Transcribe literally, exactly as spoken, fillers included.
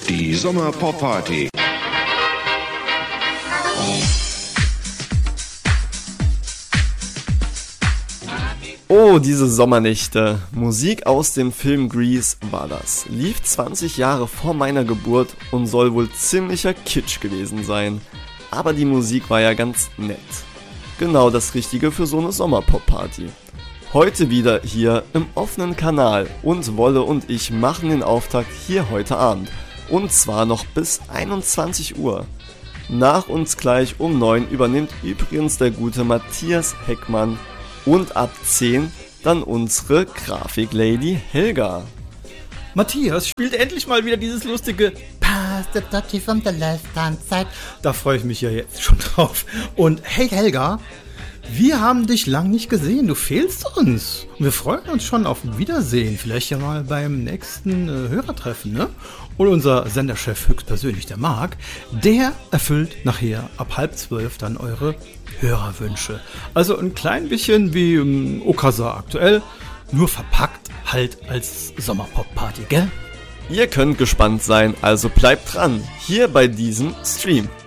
Die Sommer-Pop-Party. Oh, diese Sommernächte. Musik aus dem Film Grease war das. Lief zwanzig Jahre vor meiner Geburt und soll wohl ziemlicher Kitsch gewesen sein. Aber die Musik war ja ganz nett. Genau das Richtige für so eine Sommerpop-Party. Heute wieder hier im offenen Kanal und Wolle und ich machen den Auftakt hier heute Abend. Und zwar noch bis einundzwanzig Uhr. Nach uns gleich um neun übernimmt übrigens der gute Matthias Heckmann. Und ab zehn dann unsere Grafiklady Helga. Matthias spielt endlich mal wieder dieses lustige Pass the Dutchie from the left hand side. Da freue ich mich ja jetzt schon drauf. Und hey Helga, wir haben dich lang nicht gesehen, du fehlst uns. Und wir freuen uns schon auf ein Wiedersehen, vielleicht ja mal beim nächsten äh, Hörertreffen, ne? Und unser Senderchef höchstpersönlich, der Marc, der erfüllt nachher ab halb zwölf dann eure Hörerwünsche. Also ein klein bisschen wie um, Okasa aktuell, nur verpackt halt als Sommerpop-Party, gell? Ihr könnt gespannt sein, also bleibt dran, hier bei diesem Stream.